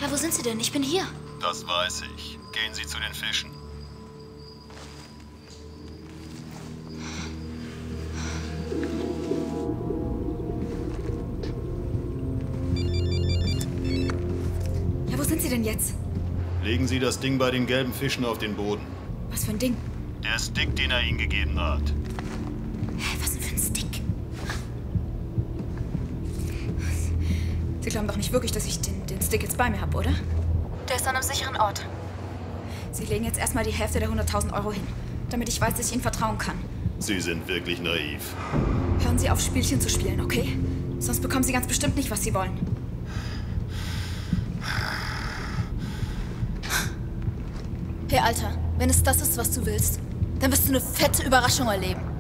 Ja, wo sind Sie denn? Ich bin hier. Das weiß ich. Gehen Sie zu den Fischen. Ja, wo sind Sie denn jetzt? Legen Sie das Ding bei den gelben Fischen auf den Boden. Was für ein Ding? Der Stick, den er Ihnen gegeben hat. Hä, was denn für ein Stick? Sie glauben doch nicht wirklich, dass ich den Stick jetzt bei mir habe, oder? Der ist an einem sicheren Ort. Sie legen jetzt erstmal die Hälfte der 100.000 Euro hin, damit ich weiß, dass ich Ihnen vertrauen kann. Sie sind wirklich naiv. Hören Sie auf, Spielchen zu spielen, okay? Sonst bekommen Sie ganz bestimmt nicht, was Sie wollen. Hey, Alter, wenn es das ist, was du willst, dann wirst du eine fette Überraschung erleben.